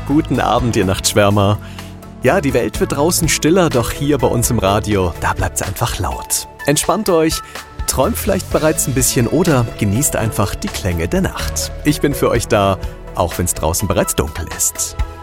Guten Abend, ihr Nachtschwärmer. Ja, die Welt wird draußen stiller, doch hier bei uns im Radio, da bleibt's einfach laut. Entspannt euch, träumt vielleicht bereits ein bisschen oder genießt einfach die Klänge der Nacht. Ich bin für euch da, auch wenn es draußen bereits dunkel ist.